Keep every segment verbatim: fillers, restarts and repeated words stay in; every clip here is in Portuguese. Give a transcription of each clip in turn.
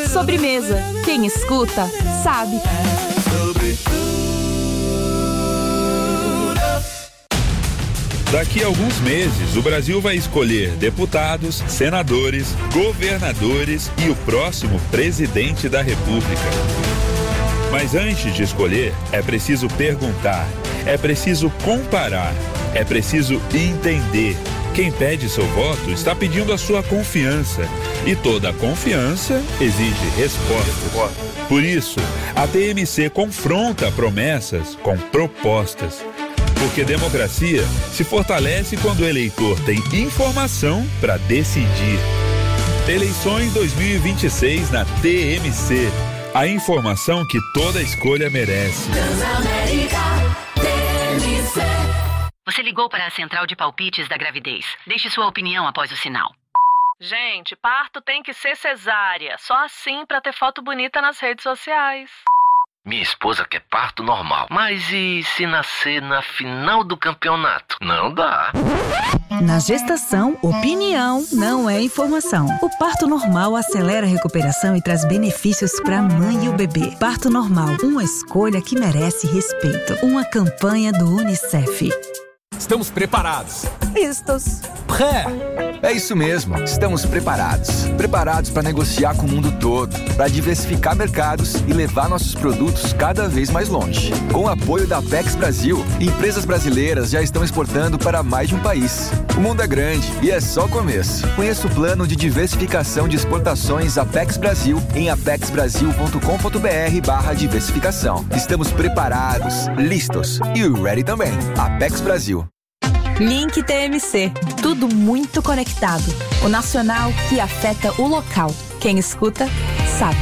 Sobremesa. Quem escuta, sabe. Daqui a alguns meses, o Brasil vai escolher deputados, senadores, governadores e o próximo presidente da República. Mas antes de escolher, é preciso perguntar, é preciso comparar, é preciso entender. Quem pede seu voto está pedindo a sua confiança. E toda confiança exige respostas. Por isso, a T M C confronta promessas com propostas. Porque democracia se fortalece quando o eleitor tem informação para decidir. Eleições dois mil e vinte e seis na T M C. A informação que toda escolha merece. Você ligou para a central de palpites da gravidez. Deixe sua opinião após o sinal. Gente, parto tem que ser cesárea. Só assim pra ter foto bonita nas redes sociais. Minha esposa quer parto normal. Mas e se nascer na final do campeonato? Não dá. Na gestação, opinião não é informação. O parto normal acelera a recuperação e traz benefícios para a mãe e o bebê. Parto normal, uma escolha que merece respeito. Uma campanha do Unicef. Estamos preparados. Listos. Pré. É isso mesmo, estamos preparados. Preparados para negociar com o mundo todo, para diversificar mercados e levar nossos produtos cada vez mais longe. Com o apoio da Apex Brasil, empresas brasileiras já estão exportando para mais de um país. O mundo é grande e é só o começo. Conheça o plano de diversificação de exportações Apex Brasil em apexbrasil.com.br barra diversificação. Estamos preparados, listos e ready também. Apex Brasil. Link T M C. Tudo muito conectado. O nacional que afeta o local. Quem escuta, sabe.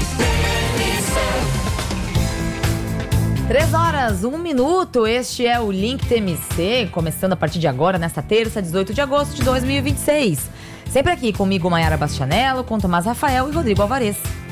Três horas, um minuto. Este é o Link T M C, começando a partir de agora, nesta terça, dezoito de agosto de dois mil e vinte e seis. Sempre aqui comigo, Maiara Bastianello, com Tomás Rafael e Rodrigo Alvarez.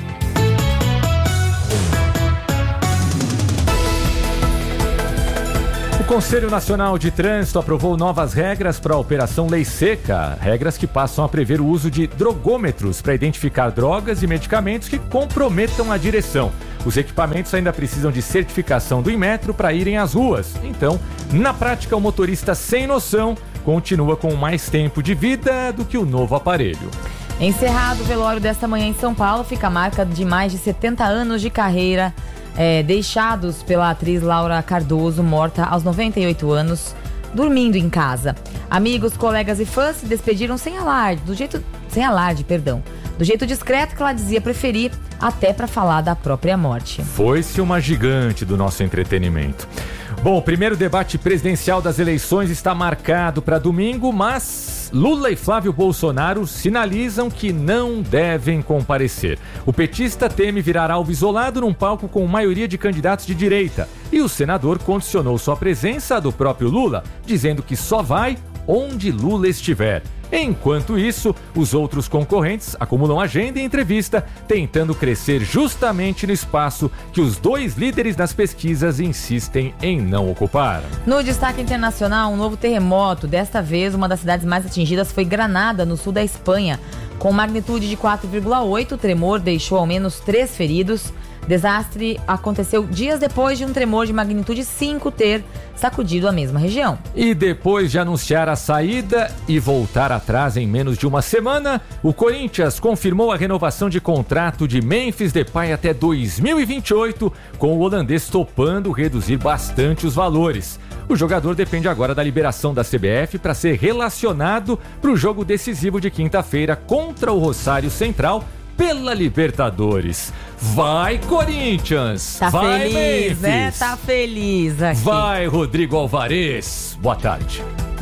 O Conselho Nacional de Trânsito aprovou novas regras para a Operação Lei Seca, regras que passam a prever o uso de drogômetros para identificar drogas e medicamentos que comprometam a direção. Os equipamentos ainda precisam de certificação do Inmetro para irem às ruas. Então, na prática, o motorista sem noção continua com mais tempo de vida do que o novo aparelho. Encerrado o velório desta manhã em São Paulo, fica a marca de mais de setenta anos de carreira, É, deixados pela atriz Laura Cardoso, morta aos noventa e oito anos, dormindo em casa. Amigos, colegas e fãs se despediram sem alarde, do jeito, sem alarde, perdão, do jeito discreto que ela dizia preferir, até para falar da própria morte. Foi-se uma gigante do nosso entretenimento. Bom, o primeiro debate presidencial das eleições está marcado para domingo, mas Lula e Flávio Bolsonaro sinalizam que não devem comparecer. O petista teme virar alvo isolado num palco com maioria de candidatos de direita. E o senador condicionou sua presença à do próprio Lula, dizendo que só vai onde Lula estiver. Enquanto isso, os outros concorrentes acumulam agenda e entrevista, tentando crescer justamente no espaço que os dois líderes das pesquisas insistem em não ocupar. No destaque internacional, um novo terremoto. Desta vez, uma das cidades mais atingidas foi Granada, no sul da Espanha. Com magnitude de quatro vírgula oito, o tremor deixou ao menos três feridos. Desastre aconteceu dias depois de um tremor de magnitude cinco ter sacudido a mesma região. E depois de anunciar a saída e voltar atrás em menos de uma semana, o Corinthians confirmou a renovação de contrato de Memphis Depay até dois mil e vinte e oito, com o holandês topando reduzir bastante os valores. O jogador depende agora da liberação da C B F para ser relacionado para o jogo decisivo de quinta-feira contra o Rosário Central pela Libertadores. Vai, Corinthians! Tá vai, feliz, Memphis! né? Tá feliz aqui. Vai, Rodrigo Alvarez! Boa tarde.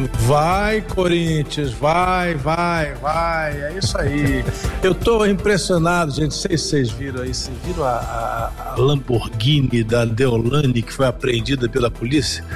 Vai, Corinthians, vai, vai, vai, é isso aí. Eu tô impressionado, gente, não sei se vocês viram aí, vocês viram a, a, a Lamborghini da Deolane que foi apreendida pela polícia?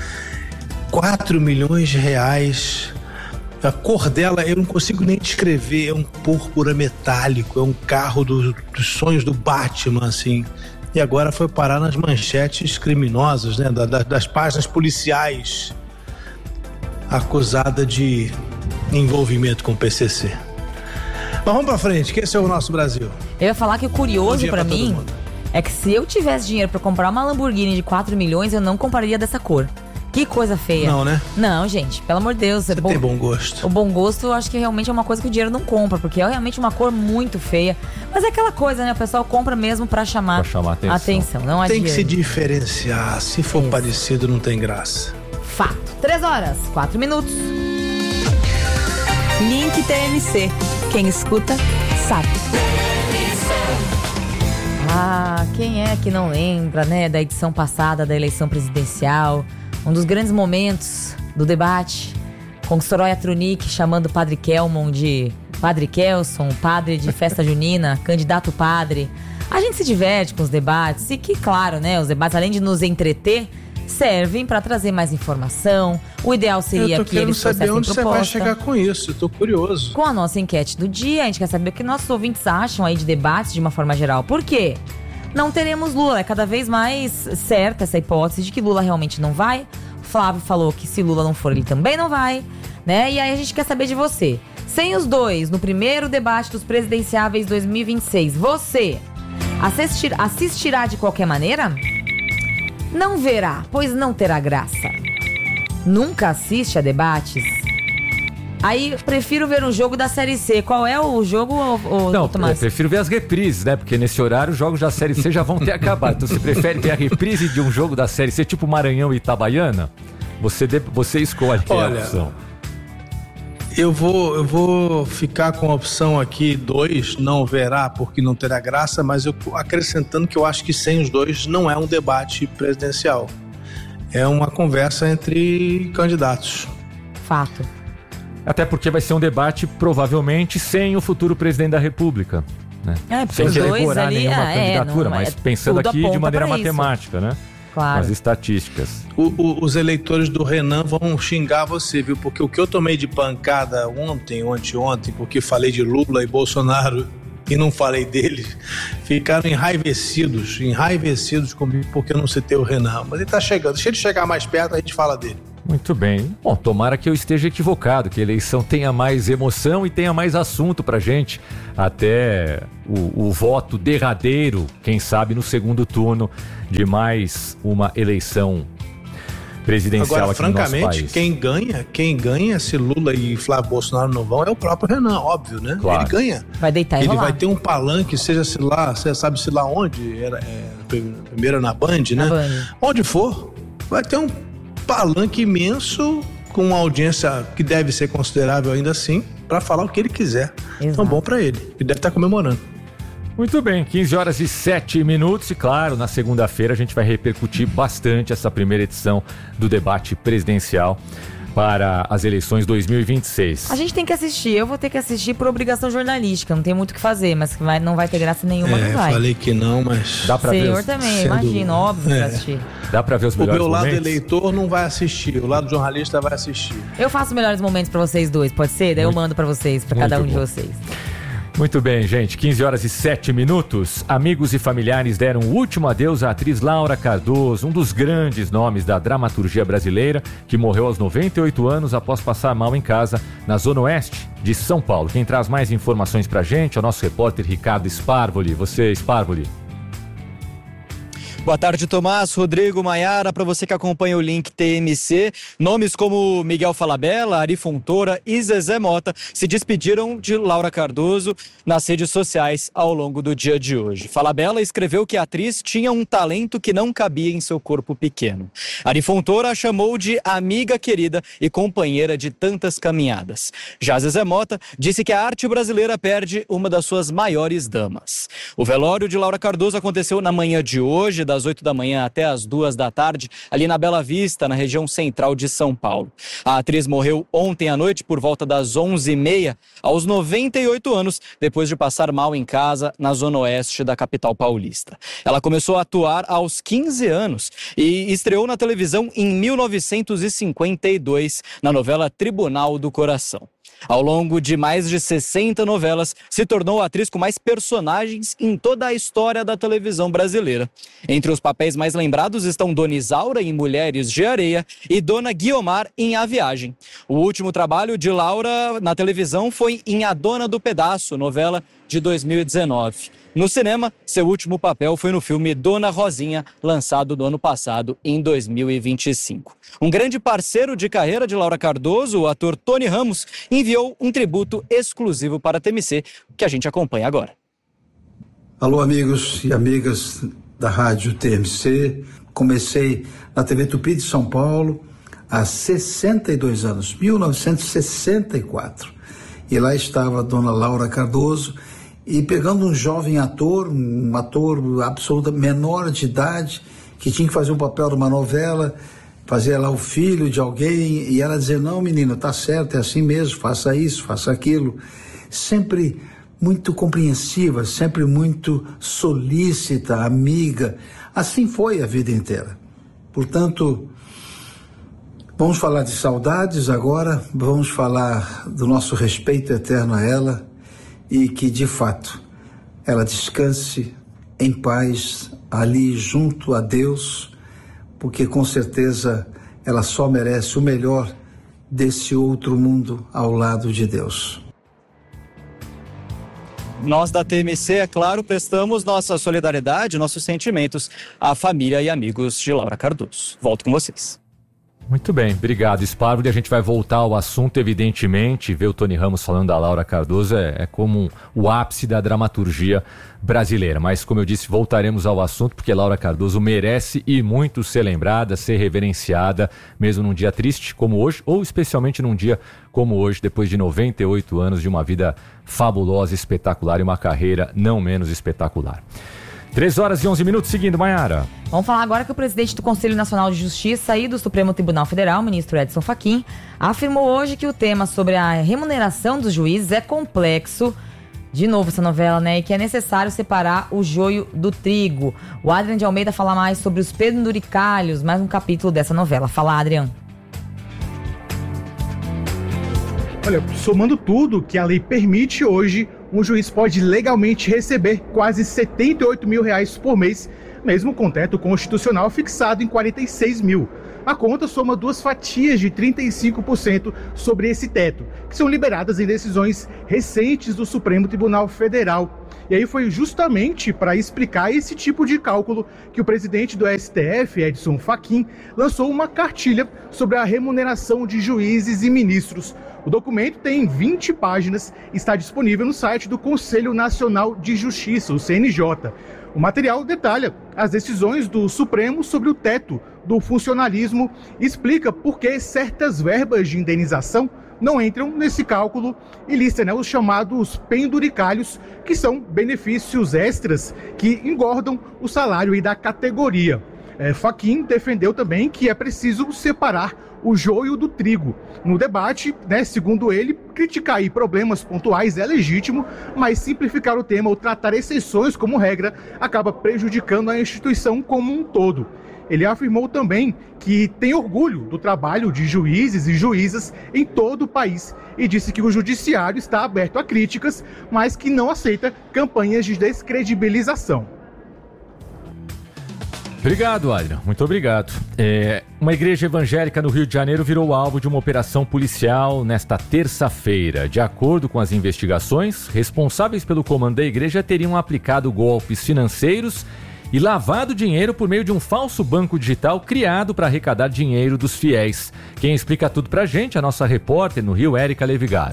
quatro milhões de reais. A cor dela eu não consigo nem descrever, é um púrpura metálico, é um carro do, dos sonhos do Batman, assim. E agora foi parar nas manchetes criminosas, né, da, da, das páginas policiais, acusada de envolvimento com o P C C. Mas vamos pra frente, que esse é o nosso Brasil. Eu ia falar que o curioso pra, pra mim é que se eu tivesse dinheiro pra comprar uma Lamborghini de quatro milhões, eu não compraria dessa cor. Que coisa feia. Não, né? Não, gente, pelo amor de Deus. Você bom, tem bom gosto. O bom gosto eu acho que realmente é uma coisa que o dinheiro não compra, porque é realmente uma cor muito feia. Mas é aquela coisa, né? O pessoal compra mesmo pra chamar, pra chamar atenção. atenção. Não tem adianta. Que se diferenciar. Se for Isso. parecido, não tem graça. Fato. Três horas, quatro minutos. Link T M C. Quem escuta, sabe. Ah, quem é que não lembra, né, da edição passada da eleição presidencial? Um dos grandes momentos do debate, com Soraya Tronic chamando o Padre Kelmon de Padre Kelson, padre de festa junina, candidato padre. A gente se diverte com os debates e que, claro, né, os debates, além de nos entreter, servem para trazer mais informação. O ideal seria que eles trouxessem proposta. Eu tô querendo saber onde você vai chegar com isso, eu tô curioso. Com a nossa enquete do dia, a gente quer saber o que nossos ouvintes acham aí de debates de uma forma geral. Por quê? Não teremos Lula, é cada vez mais certa essa hipótese de que Lula realmente não vai. O Flávio falou que se Lula não for, ele também não vai, né? E aí a gente quer saber de você. Sem os dois, no primeiro debate dos presidenciáveis dois mil e vinte e seis, você assistir, assistirá de qualquer maneira? Não verá, pois não terá graça. Nunca assiste a debates? Aí, prefiro ver um jogo da Série C. Qual é o jogo, o, o, Não, Tomás? eu prefiro ver as reprises, né? Porque nesse horário os jogos da Série C já vão ter acabado. Então você prefere ver a reprise de um jogo da Série C, tipo Maranhão e Itabaiana? Você, de, você escolhe que Olha, é a opção. Eu vou, eu vou ficar com a opção aqui dois, não verá porque não terá graça, mas eu acrescentando que eu acho que sem os dois não é um debate presidencial. É uma conversa entre candidatos. Fato. Até porque vai ser um debate, provavelmente, sem o futuro presidente da República. Né? É, sem querer decorar ali, nenhuma ah, candidatura, é, não, mas é, pensando aqui de maneira isso. matemática, né? Claro. As estatísticas. O, o, os eleitores do Renan vão xingar você, viu? Porque o que eu tomei de pancada ontem, ou anteontem, porque falei de Lula e Bolsonaro e não falei deles, ficaram enraivecidos, enraivecidos comigo porque eu não citei o Renan. Mas ele tá chegando, deixa ele chegar mais perto, a gente fala dele. Muito bem. Bom, tomara que eu esteja equivocado, que a eleição tenha mais emoção e tenha mais assunto pra gente até o, o voto derradeiro, quem sabe no segundo turno de mais uma eleição presidencial. Agora, aqui no nosso francamente, país. quem ganha, quem ganha se Lula e Flávio Bolsonaro não vão é o próprio Renan, óbvio, né? Claro. Ele ganha. Vai deitar e Ele rolar. vai ter um palanque, seja se lá, você sabe se lá onde, era, é, primeiro na Band, né? Na Band. Onde for, vai ter um palanque imenso com uma audiência que deve ser considerável ainda assim, para falar o que ele quiser. Exato. Então, bom para ele. Ele deve estar comemorando. Muito bem, quinze horas e sete minutos e claro, na segunda-feira a gente vai repercutir bastante essa primeira edição do debate presidencial para as eleições dois mil e vinte e seis. A gente tem que assistir, eu vou ter que assistir por obrigação jornalística, não tem muito o que fazer, mas que vai, não vai ter graça nenhuma, é, não vai. falei que não, mas... Dá pra Senhor ver os... também, sendo... imagina, óbvio é. pra assistir. Dá pra ver os O melhores meu lado momentos? eleitor não vai assistir, o lado jornalista vai assistir. Eu faço melhores momentos pra vocês dois, pode ser? Daí eu mando pra vocês, pra cada um muito de bom. vocês. Muito bem, gente, quinze horas e sete minutos. Amigos e familiares deram o último adeus à atriz Laura Cardoso, um dos grandes nomes da dramaturgia brasileira, que morreu aos noventa e oito anos após passar mal em casa na Zona Oeste de São Paulo. Quem traz mais informações pra gente é o nosso repórter Ricardo Sparvoli. Você, Sparvoli. Boa tarde, Tomás, Rodrigo, Maiara, para você que acompanha o Link T M C. Nomes como Miguel Falabella, Ari Fontoura e Zezé Mota se despediram de Laura Cardoso nas redes sociais ao longo do dia de hoje. Falabella escreveu que a atriz tinha um talento que não cabia em seu corpo pequeno. Ari Fontoura a chamou de amiga querida e companheira de tantas caminhadas. Já Zezé Mota disse que a arte brasileira perde uma das suas maiores damas. O velório de Laura Cardoso aconteceu na manhã de hoje, das oito da manhã até as duas da tarde, ali na Bela Vista, na região central de São Paulo. A atriz morreu ontem à noite por volta das onze e meia, aos noventa e oito anos, depois de passar mal em casa na zona oeste da capital paulista. Ela começou a atuar aos quinze anos e estreou na televisão em mil novecentos e cinquenta e dois, na novela Tribunal do Coração. Ao longo de mais de sessenta novelas, se tornou a atriz com mais personagens em toda a história da televisão brasileira. Entre os papéis mais lembrados estão Dona Isaura em Mulheres de Areia e Dona Guiomar em A Viagem. O último trabalho de Laura na televisão foi em A Dona do Pedaço, novela de dois mil e dezenove. No cinema, seu último papel foi no filme Dona Rosinha, lançado no ano passado, em dois mil e vinte e cinco. Um grande parceiro de carreira de Laura Cardoso, o ator Tony Ramos, enviou um tributo exclusivo para a T M C, que a gente acompanha agora. Alô, amigos e amigas da Rádio T M C. Comecei na T V Tupi de São Paulo há sessenta e dois anos, mil novecentos e sessenta e quatro. E lá estava a dona Laura Cardoso, e pegando um jovem ator, um ator absoluta menor de idade, que tinha que fazer um papel de uma novela, fazer lá o filho de alguém, e ela dizer, não, menino, tá certo, é assim mesmo, faça isso, faça aquilo. Sempre muito compreensiva, sempre muito solícita, amiga. Assim foi a vida inteira. Portanto, vamos falar de saudades agora, vamos falar do nosso respeito eterno a ela, e que, de fato, ela descanse em paz ali junto a Deus, porque com certeza ela só merece o melhor desse outro mundo ao lado de Deus. Nós da T M C, é claro, prestamos nossa solidariedade, nossos sentimentos à família e amigos de Laura Cardoso. Volto com vocês. Muito bem, obrigado, Spárvoli. A gente vai voltar ao assunto, evidentemente. Ver o Tony Ramos falando da Laura Cardoso é, é como um, o ápice da dramaturgia brasileira. Mas, como eu disse, voltaremos ao assunto, porque Laura Cardoso merece e muito ser lembrada, ser reverenciada, mesmo num dia triste como hoje, ou especialmente num dia como hoje, depois de noventa e oito anos de uma vida fabulosa, espetacular e uma carreira não menos espetacular. três horas e onze minutos, seguindo, Maiara. Vamos falar agora que o presidente do Conselho Nacional de Justiça e do Supremo Tribunal Federal, ministro Edson Fachin, afirmou hoje que o tema sobre a remuneração dos juízes é complexo. De novo essa novela, né? E que é necessário separar o joio do trigo. O Adrian de Almeida fala mais sobre os penduricalhos, mais um capítulo dessa novela. Fala, Adrian. Olha, somando tudo que a lei permite hoje, um juiz pode legalmente receber quase setenta e oito mil reais por mês, mesmo com teto constitucional fixado em quarenta e seis mil. A conta soma duas fatias de trinta e cinco por cento sobre esse teto, que são liberadas em decisões recentes do Supremo Tribunal Federal. E aí foi justamente para explicar esse tipo de cálculo que o presidente do S T F, Edson Fachin, lançou uma cartilha sobre a remuneração de juízes e ministros. O documento tem vinte páginas e está disponível no site do Conselho Nacional de Justiça, o C N J. O material detalha as decisões do Supremo sobre o teto do funcionalismo e explica por que certas verbas de indenização não entram nesse cálculo e lista, né, os chamados penduricalhos, que são benefícios extras que engordam o salário e da categoria. É, Fachin defendeu também que é preciso separar o joio do trigo. No debate, né, segundo ele, criticar aí problemas pontuais é legítimo, mas simplificar o tema ou tratar exceções como regra acaba prejudicando a instituição como um todo. Ele afirmou também que tem orgulho do trabalho de juízes e juízas em todo o país e disse que o judiciário está aberto a críticas, mas que não aceita campanhas de descredibilização. Obrigado, Adrian. Muito obrigado. É, uma igreja evangélica no Rio de Janeiro virou alvo de uma operação policial nesta terça-feira. De acordo com as investigações, responsáveis pelo comando da igreja teriam aplicado golpes financeiros e lavado dinheiro por meio de um falso banco digital criado para arrecadar dinheiro dos fiéis. Quem explica tudo pra gente é a nossa repórter no Rio, Érica Levigar.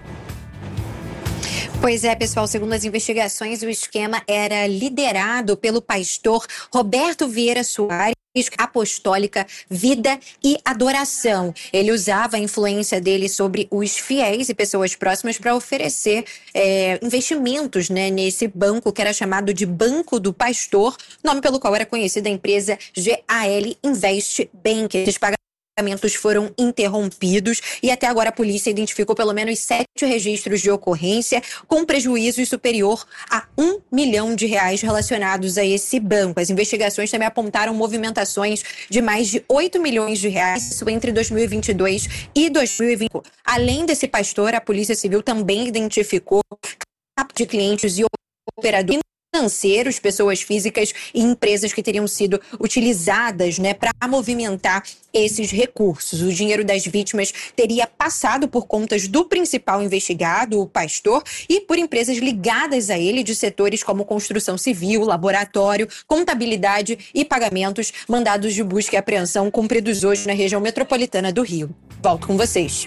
Pois é, pessoal, segundo as investigações, o esquema era liderado pelo pastor Roberto Vieira Soares, Apostólica Vida e Adoração. Ele usava a influência dele sobre os fiéis e pessoas próximas para oferecer é, investimentos, né, nesse banco que era chamado de Banco do Pastor, nome pelo qual era conhecida a empresa G A L Invest Bank. Eles pagavam pagamentos foram interrompidos e até agora a polícia identificou pelo menos sete registros de ocorrência com prejuízo superior a um milhão de reais relacionados a esse banco. As investigações também apontaram movimentações de mais de oito milhões de reais, isso entre dois mil e vinte e dois e dois mil e vinte e quatro. Além desse pastor, a Polícia Civil também identificou de clientes e operadores financeiros, pessoas físicas e empresas que teriam sido utilizadas, né, para movimentar esses recursos. O dinheiro das vítimas teria passado por contas do principal investigado, o pastor, e por empresas ligadas a ele de setores como construção civil, laboratório, contabilidade e pagamentos. Mandados de busca e apreensão cumpridos hoje na região metropolitana do Rio. Volto com vocês.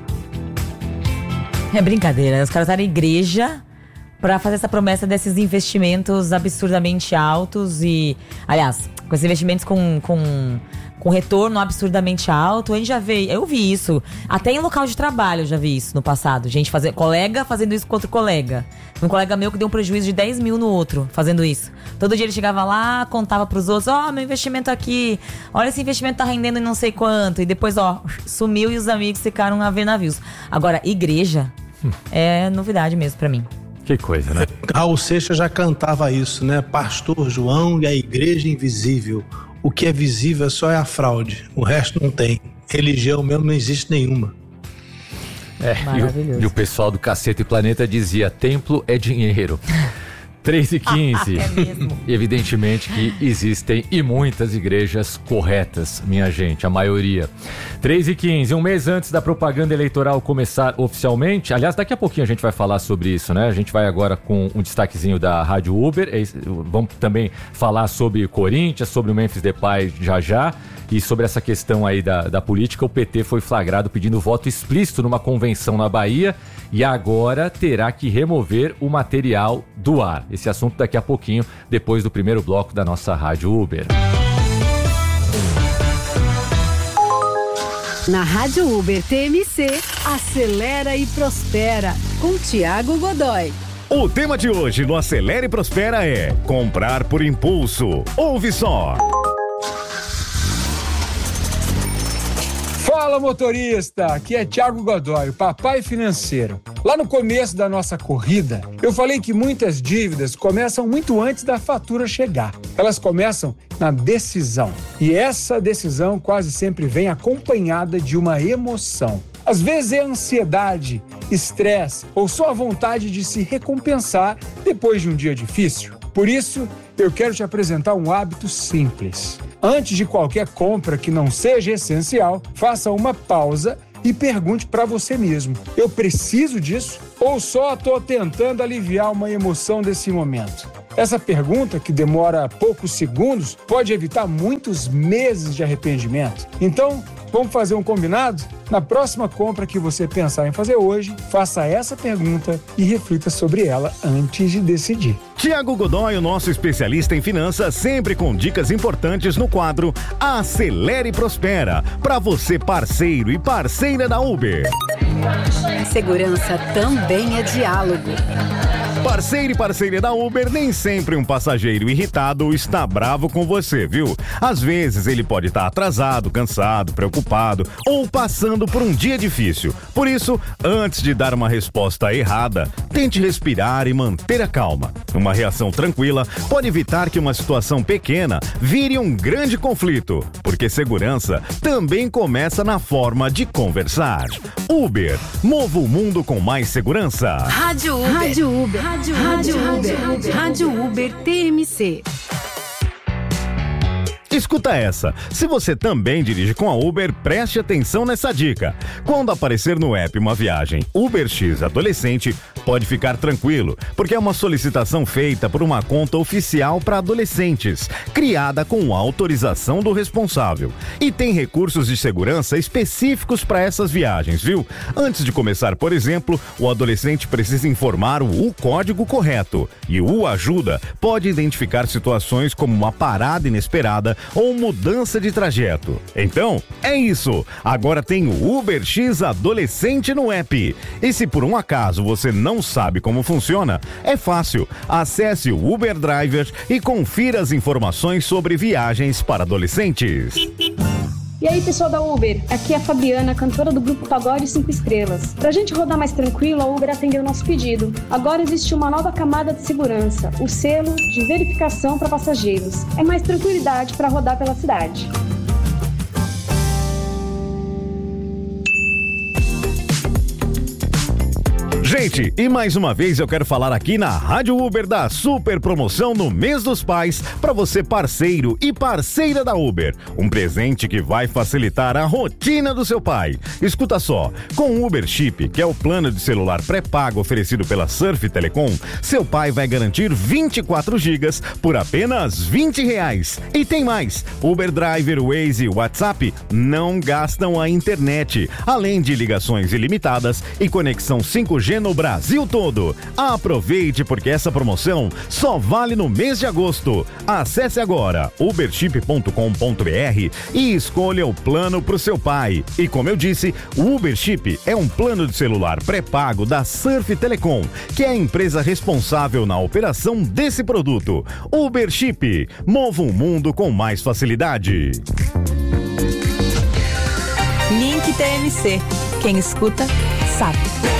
É brincadeira, os caras estão na igreja para fazer essa promessa desses investimentos absurdamente altos e, aliás, com esses investimentos com, com, com retorno absurdamente alto. A gente já vê, eu vi isso, até em local de trabalho eu já vi isso no passado. Gente, fazer, colega fazendo isso com outro colega. Um colega meu que deu um prejuízo de dez mil no outro, fazendo isso. Todo dia ele chegava lá, contava pros outros, ó, oh, meu investimento aqui, olha, esse investimento tá rendendo em não sei quanto. E depois, ó, sumiu e os amigos ficaram a ver navios. Agora, igreja hum. é novidade mesmo pra mim. Que coisa, né? Raul Seixas já cantava isso, né? Pastor João e a igreja invisível. O que é visível só é a fraude, o resto não tem. Religião mesmo não existe nenhuma. É, e o, e o pessoal do Cacete Planeta dizia, templo é dinheiro. três e quinze. É mesmo. Evidentemente que existem e muitas igrejas corretas, minha gente, a maioria. três e quinze, um mês antes da propaganda eleitoral começar oficialmente. Aliás, daqui a pouquinho a gente vai falar sobre isso, né? A gente vai agora com um destaquezinho da Rádio Uber. Vamos também falar sobre Corinthians, sobre o Memphis Depay já já. E sobre essa questão aí da, da política, o P T foi flagrado pedindo voto explícito numa convenção na Bahia e agora terá que remover o material do ar. Esse assunto daqui a pouquinho, depois do primeiro bloco da nossa Rádio Uber. Na Rádio Uber T M C, Acelera e Prospera, com Tiago Godoy. O tema de hoje no Acelera e Prospera é comprar por impulso. Ouve só. Fala, motorista! Aqui é Tiago Godoy, o papai financeiro. Lá no começo da nossa corrida, eu falei que muitas dívidas começam muito antes da fatura chegar. Elas começam na decisão. E essa decisão quase sempre vem acompanhada de uma emoção. Às vezes é ansiedade, estresse ou só a vontade de se recompensar depois de um dia difícil. Por isso, eu quero te apresentar um hábito simples. Antes de qualquer compra que não seja essencial, faça uma pausa e pergunte para você mesmo: eu preciso disso ou só estou tentando aliviar uma emoção desse momento? Essa pergunta, que demora poucos segundos, pode evitar muitos meses de arrependimento. Então, vamos fazer um combinado? Na próxima compra que você pensar em fazer hoje, faça essa pergunta e reflita sobre ela antes de decidir. Tiago Godoy, o nosso especialista em finanças, sempre com dicas importantes no quadro Acelera e Prospera, para você parceiro e parceira da Uber. Segurança também é diálogo. Parceiro e parceira da Uber, nem sempre um passageiro irritado está bravo com você, viu? Às vezes ele pode estar atrasado, cansado, preocupado ou passando por um dia difícil. Por isso, antes de dar uma resposta errada, tente respirar e manter a calma. Uma reação tranquila pode evitar que uma situação pequena vire um grande conflito, porque segurança também começa na forma de conversar. Uber, mova o mundo com mais segurança. Rádio Uber. Rádio Uber. Rádio Uber. Rádio Uber. Rádio Uber T M C. Escuta essa. Se você também dirige com a Uber, preste atenção nessa dica. Quando aparecer no app uma viagem Uber X Adolescente, pode ficar tranquilo, porque é uma solicitação feita por uma conta oficial para adolescentes, criada com autorização do responsável. E tem recursos de segurança específicos para essas viagens, viu? Antes de começar, por exemplo, o adolescente precisa informar o código correto. E o Ajuda pode identificar situações como uma parada inesperada ou mudança de trajeto. Então, é isso. Agora tem o Uber X Adolescente no app. E se por um acaso você não sabe como funciona, é fácil. Acesse o Uber Driver e confira as informações sobre viagens para adolescentes. E aí, pessoal da Uber, aqui é a Fabiana, cantora do grupo Pagode cinco Estrelas. Pra gente rodar mais tranquilo, a Uber atendeu o nosso pedido. Agora existe uma nova camada de segurança, o selo de verificação para passageiros. É mais tranquilidade para rodar pela cidade. Gente, e mais uma vez eu quero falar aqui na Rádio Uber da super promoção no mês dos pais para você parceiro e parceira da Uber. Um presente que vai facilitar a rotina do seu pai. Escuta só, com o Uber Chip, que é o plano de celular pré-pago oferecido pela Surf Telecom, seu pai vai garantir vinte e quatro gigas por apenas vinte reais. E tem mais, Uber Driver, Waze e WhatsApp não gastam a internet, além de ligações ilimitadas e conexão cinco G no Brasil todo. Aproveite, porque essa promoção só vale no mês de agosto. Acesse agora uberchip ponto com ponto b r e escolha o plano para o seu pai. E como eu disse, o Uber Chip é um plano de celular pré-pago da Surf Telecom, que é a empresa responsável na operação desse produto. Uber Chip, mova o mundo com mais facilidade. Link T M C. Quem escuta, sabe.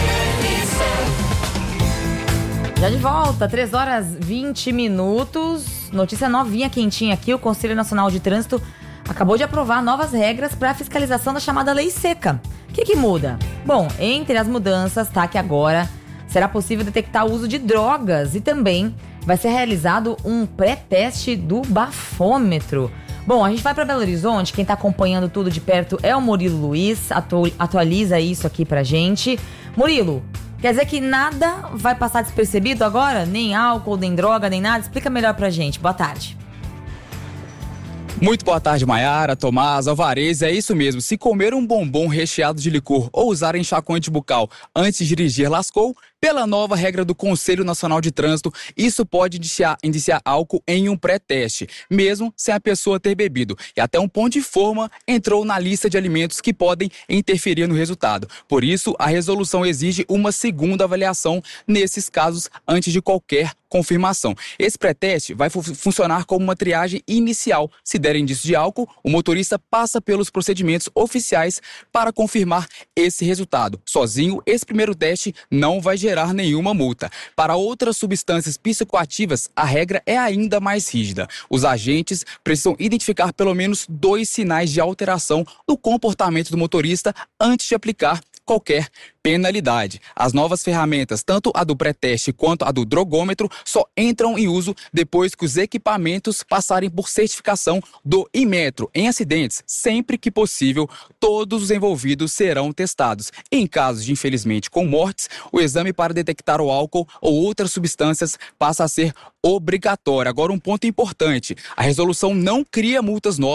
Já de volta, três horas e vinte minutos. Notícia novinha, quentinha aqui. O Conselho Nacional de Trânsito acabou de aprovar novas regras para a fiscalização da chamada Lei Seca. O que, que muda? Bom, entre as mudanças, tá, que agora será possível detectar o uso de drogas e também vai ser realizado um pré-teste do bafômetro. Bom, a gente vai para Belo Horizonte. Quem está acompanhando tudo de perto é o Murilo Luiz. Atu- atualiza isso aqui pra gente. Murilo, quer dizer que nada vai passar despercebido agora? Nem álcool, nem droga, nem nada? Explica melhor pra gente. Boa tarde. Muito boa tarde, Maiara, Tomás, Alvarez, é isso mesmo. Se comer um bombom recheado de licor ou usar enxaquante bucal antes de dirigir, lascou. Pela nova regra do Conselho Nacional de Trânsito, isso pode indiciar, indiciar álcool em um pré-teste, mesmo sem a pessoa ter bebido. E até um pão de forma entrou na lista de alimentos que podem interferir no resultado. Por isso, a resolução exige uma segunda avaliação nesses casos antes de qualquer confirmação. Esse pré-teste vai fu- funcionar como uma triagem inicial. Se der indício de álcool, o motorista passa pelos procedimentos oficiais para confirmar esse resultado. Sozinho, esse primeiro teste não vai gerar nenhuma multa. Para outras substâncias psicoativas, a regra é ainda mais rígida. Os agentes precisam identificar pelo menos dois sinais de alteração do comportamento do motorista antes de aplicar qualquer penalidade. As novas ferramentas, tanto a do pré-teste quanto a do drogômetro, só entram em uso depois que os equipamentos passarem por certificação do Inmetro. Em acidentes, sempre que possível, todos os envolvidos serão testados. Em casos de, infelizmente, com mortes, o exame para detectar o álcool ou outras substâncias passa a ser obrigatório. Agora, um ponto importante: a resolução não cria multas novas